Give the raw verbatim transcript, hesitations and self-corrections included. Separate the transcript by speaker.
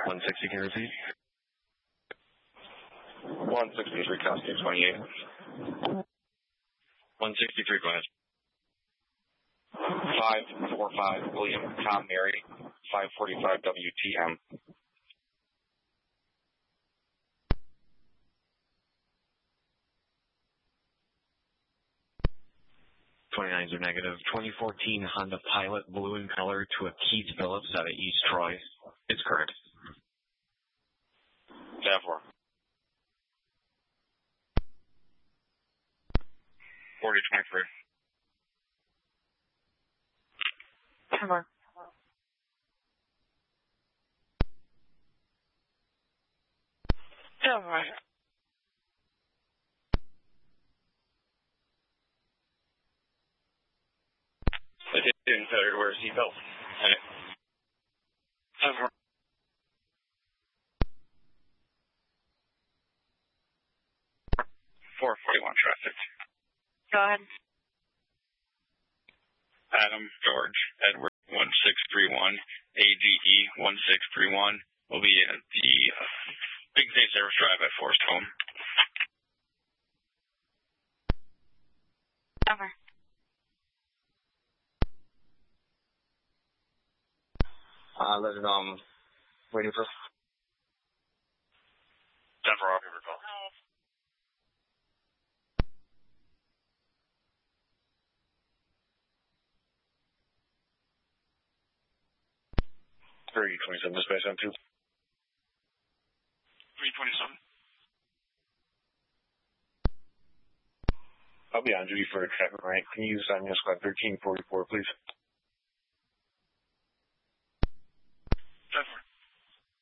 Speaker 1: one sixty, can you repeat?
Speaker 2: one sixty-three, Costume twenty-eight.
Speaker 1: one sixty-three, go ahead.
Speaker 2: five forty-five, William Tom Mary, five forty-five W T M.
Speaker 1: twenty-nines are negative. twenty fourteen Honda Pilot, blue in color, to a Keith Phillips out of East Troy. It's correct.
Speaker 2: Therefore. forty twenty-three.
Speaker 3: Cover. Cover.
Speaker 2: I didn't tell her to wear a seatbelt. Cover. four forty-one traffic.
Speaker 3: Go ahead.
Speaker 2: Adam George Edward one six three one, A D E one six three one will be at the uh, Big State Service Drive at Forest Home.
Speaker 3: Over.
Speaker 2: Uh, let it, um, waiting for Denver, I'll give her a call. three twenty-seven, dispatch on two. three twenty-seven. I'll be on duty for a traffic rank. Can you sign me a squad thirteen forty-four, please?